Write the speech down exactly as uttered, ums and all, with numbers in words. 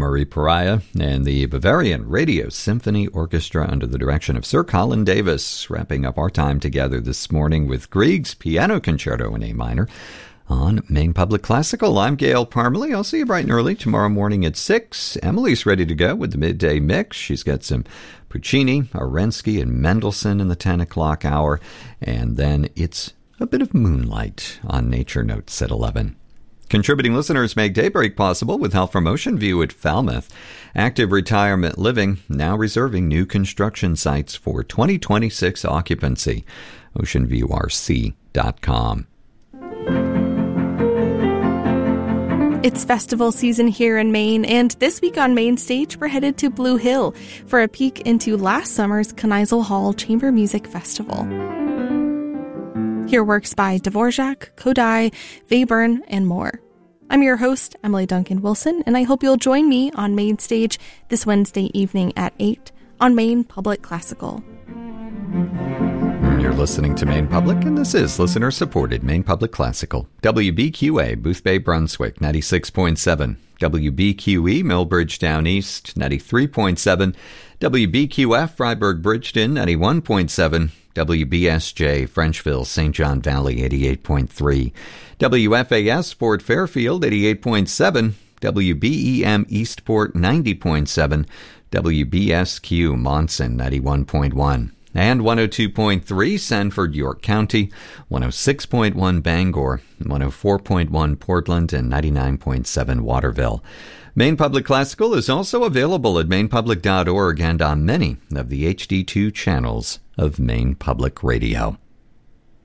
Murray Pariah and the Bavarian Radio Symphony Orchestra under the direction of Sir Colin Davis, wrapping up our time together this morning with Grieg's Piano Concerto in A minor on Maine Public Classical. I'm Gail Parmalee. I'll see you bright and early tomorrow morning at six. Emily's ready to go with the midday mix. She's got some Puccini, Arensky, and Mendelssohn in the ten o'clock hour, and then it's a bit of Moonlight on Nature Notes at eleven. Contributing listeners make Daybreak possible with help from Ocean View at Falmouth. Active Retirement Living now reserving new construction sites for twenty twenty-six occupancy. ocean view r c dot com. It's festival season here in Maine, and this week on Main Stage, we're headed to Blue Hill for a peek into last summer's Kneisel Hall Chamber Music Festival. Hear works by Dvorak, Kodály, Webern, and more. I'm your host, Emily Duncan Wilson, and I hope you'll join me on Main Stage this Wednesday evening at eight on Maine Public Classical. You're listening to Maine Public, and this is listener-supported Maine Public Classical. W B Q A, Boothbay, Brunswick, ninety-six point seven. W B Q E, Millbridge Down East, ninety-three point seven. W B Q F, Freiburg Bridgeton, ninety-one point seven. W B S J, Frenchville, Saint John Valley, eighty-eight point three. W F A S, Fort Fairfield, eighty-eight point seven. W B E M, Eastport, ninety point seven. W B S Q, Monson, ninety-one point one. And one oh two point three, Sanford, York County, one oh six point one, Bangor, one oh four point one, Portland, and ninety-nine point seven, Waterville. Maine Public Classical is also available at maine public dot org and on many of the H D two channels of Maine Public Radio.